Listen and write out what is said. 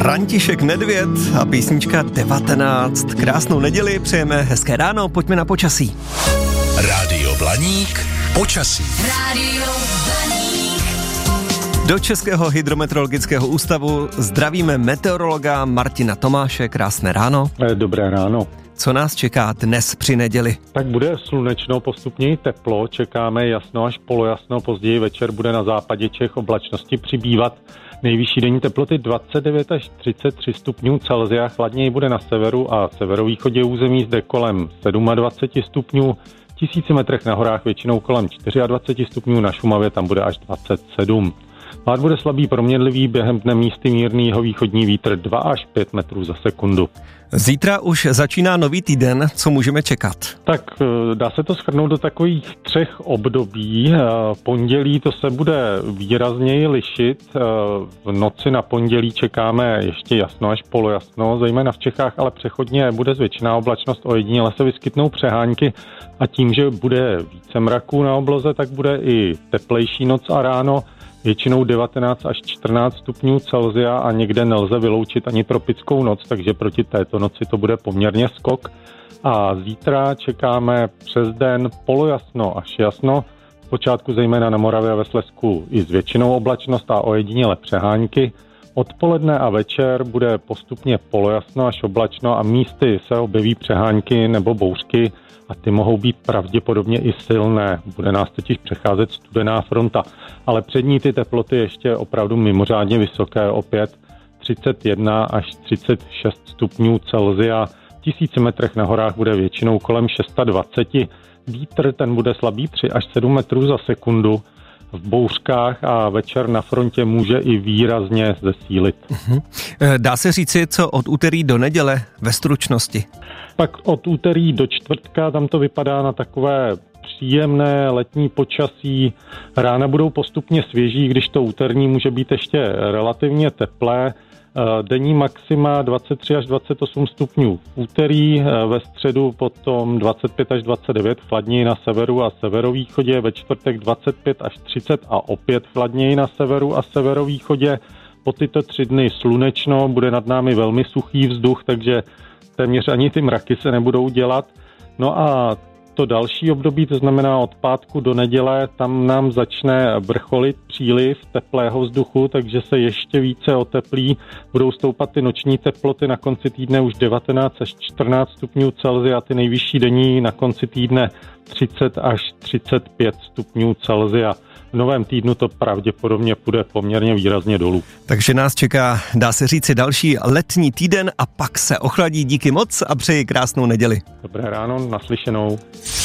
František Nedvěd a písnička 19. Krásnou neděli, přejeme hezké ráno, pojďme na počasí. Rádio Blaník, počasí. Rádio Blaník. Do Českého hydrometeorologického ústavu zdravíme meteorologa Martina Tomáše, krásné ráno. Dobré ráno. Co nás čeká dnes při neděli? Tak bude slunečno, postupně teplo, čekáme jasno až polojasno, později večer bude na západě Čech oblačnosti přibývat. Nejvyšší denní teploty 29 až 33 stupňů Celsia, chladněji bude na severu a severovýchodě území, zde kolem 27 stupňů, 1000 metrech na horách většinou kolem 24 stupňů, na Šumavě tam bude až 27. Pád bude slabý proměnlivý, během dne místy mírný jihovýchodní vítr 2 až 5 metrů za sekundu. Zítra už začíná nový týden, co můžeme čekat? Tak dá se to shrnout do takových 3 období. Pondělí to se bude výrazněji lišit. V noci na pondělí čekáme ještě jasno až polojasno, zejména v Čechách, ale přechodně bude zvětšená oblačnost, ojediněle se vyskytnou přehánky a tím, že bude více mraků na obloze, tak bude i teplejší noc a ráno. Většinou 19 až 14 stupňů Celsia a někde nelze vyloučit ani tropickou noc, takže proti této noci to bude poměrně skok. A zítra čekáme přes den polojasno až jasno, zpočátku zejména na Moravě a ve Slezsku i s většinou oblačnost a ojediněle přehánky. Odpoledne a večer bude postupně polojasno až oblačno a místy se objeví přehánky nebo bouřky a ty mohou být pravděpodobně i silné. Bude nás totiž přecházet studená fronta. Ale přední ty teploty ještě opravdu mimořádně vysoké, opět 31 až 36 stupňů Celsia. V 1000 metrech na horách bude většinou kolem 26. Vítr ten bude slabý 3 až 7 metrů za sekundu. V bouřkách a večer na frontě může i výrazně zesílit. Dá se říci, co od úterý do neděle ve stručnosti? Tak od úterý do čtvrtka tam to vypadá na takové příjemné letní počasí. Rána budou postupně svěží, když to úterní může být ještě relativně teplé. Denní maxima 23 až 28 stupňů v úterý, ve středu potom 25 až 29, chladněji na severu a severovýchodě, ve čtvrtek 25 až 30 a opět chladněji na severu a severovýchodě. Po tyto 3 dny slunečno, bude nad námi velmi suchý vzduch, takže téměř ani ty mraky se nebudou dělat. No a to další období, to znamená od pátku do neděle, tam nám začne vrcholit příliv teplého vzduchu, takže se ještě více oteplí. Budou stoupat ty noční teploty na konci týdne už 19 až 14 stupňů Celsia, ty nejvyšší denní na konci týdne 30 až 35 stupňů Celsia. V novém týdnu to pravděpodobně půjde poměrně výrazně dolů. Takže nás čeká, dá se říci, další letní týden a pak se ochladí. Díky moc a přeji krásnou neděli. Dobré ráno, naslyšenou.